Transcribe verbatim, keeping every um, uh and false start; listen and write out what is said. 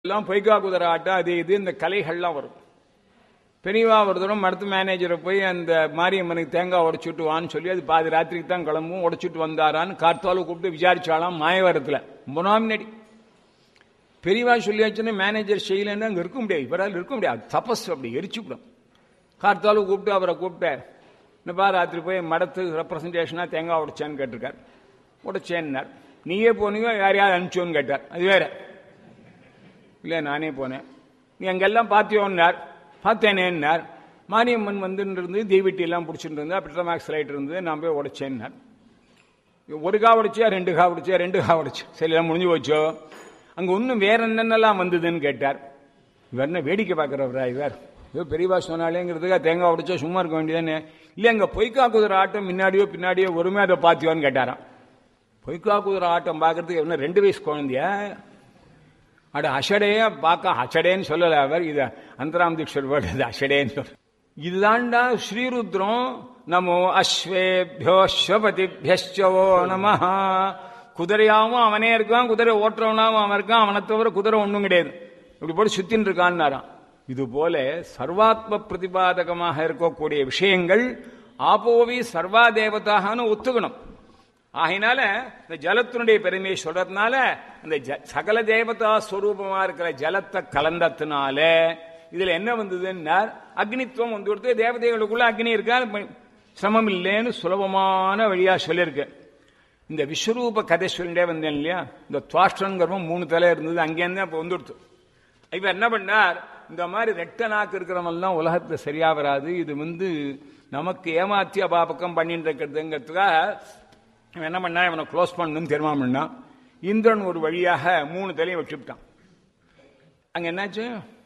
எல்லாம் பொய்க்கா குதிரை ஆட்டம் அது இது இந்த கலைகள்லாம் வரும். பெரியவா ஒரு தூரம் மருத்து மேனேஜரை போய் அந்த மாரியம்மனுக்கு தேங்காய் உடைச்சுட்டு வான்னு சொல்லி அது பாதி ராத்திரிக்கு தான் கிளம்பும். உடைச்சுட்டு வந்தாரான்னு கார்த்தாலும் கூப்பிட்டு விசாரிச்சாலாம் மாயவரத்தில் முனாமினடி. பெரியவா சொல்லியாச்சுன்னா மேனேஜர் செய்யலன்னு அங்கே இருக்க முடியாது, இவரால் இருக்க முடியாது, தபஸ் அப்படி எரிச்சுவிடும். கார்த்தாலும் கூப்பிட்டு அவரை கூப்பிட்டேன், என்னப்பா ராத்திரி போய் மடத்து ரெப்ரசன்டேஷனாக தேங்காய் உடைச்சான்னு கேட்டிருக்கார். உடைச்சேன்னார். நீயே போனீங்க யாரையாவது அனுப்பிச்சோன்னு கேட்டார். அது வேற இல்லை, நானே போனேன். நீ அங்கெல்லாம் பார்த்தியோன்னார். பார்த்தேனேன்னார். மாரியம்மன் வந்துன்னு இருந்து தீவெட்டி எல்லாம் பிடிச்சிட்டு இருந்தா, பெட்ரோமேக்ஸ் லைட் இருந்தது, நான் போய் உடைச்சேன்னார். ஒரு கா உடைச்சியா ரெண்டு கா உடைச்சியா ரெண்டு கா உடைச்சு சரி எல்லாம் முடிஞ்சு போச்சோ. அங்கே இன்னும் வேற என்னென்னலாம் வந்ததுன்னு கேட்டார். இவர் என்ன வேடிக்கை பார்க்குறவரா இவர்? ஏதோ பெரியவா சொன்னாலேங்கிறதுக்காக தேங்காய் உடைச்சா சும்மா இருக்க வேண்டியதானே. இல்லை அங்கே பொய்க்கா குதிரை ஆட்டம் முன்னாடியோ பின்னாடியோ ஒருமே அதை பார்த்தியோன்னு கேட்டாராம். பொய்க்கா குதிரை ஆட்டம் பார்க்கறதுக்கு என்ன ரெண்டு வயசு குழந்தையா? அட அஷடையா பார்க்க அஷடேன்னு சொல்லல அவர், இது அந்தராம் தீட்சர் வேர்டு, இது அஷடேன்னு சொல்ற. இதுதான்டா ஸ்ரீருத்ரம். நமோ அஸ்வேபியோஸ்வபதிபியோ நம. குதிரையாவும் அவனே இருக்கான், குதிரை ஓட்டுறவனாவும் அவன் இருக்கான், அவனை தவிர குதிரை ஒன்றும் கிடையாது, இப்படி போட்டு சுத்தின்னு இருக்கான்னாராம். இது போல சர்வாத்ம பிரதிபாதகமாக இருக்கக்கூடிய விஷயங்கள் ஆபோவி சர்வா தேவதாகனு ஒத்துக்கணும். ஆகினால இந்த ஜலத்தினுடைய பெருமையை சொல்றதுனால இந்த சகல தேவதா ஸ்வரூபமா இருக்கிற ஜலத்தை கலந்தத்தினால இதுல என்ன வந்ததுன்னா அக்னித்துவம் வந்து கொடுத்து தேவதைகளுக்குள்ள அக்னி இருக்கா, சிரமம் இல்லைன்னு சுலபமான வழியா சொல்லியிருக்கு. இந்த விஸ்வரூப கதை சொல்லிட்டே வந்தேன் இல்லையா, இந்த துவாஷ்டன் கர்வம் மூணு தலை இருந்தது, அங்கேருந்து இப்போ வந்துடுத்து. இப்ப என்ன பண்ணார், இந்த மாதிரி ரெட்ட நாக்கு இருக்கிறவெல்லாம் உலகத்துல சரியா வராது, இது வந்து நமக்கு ஏமாத்தி அபாபக்கம் பண்ணிட்டு இருக்கிறதுங்கிறதுக்காக என்ன பண்ணா, இவனை க்ளோஸ் பண்ணணும்னு தீர்மானம் பண்ணா. இந்திரன் ஒரு வழியாக மூணு தலையும் வச்சுட்டான். அங்க என்னாச்சு,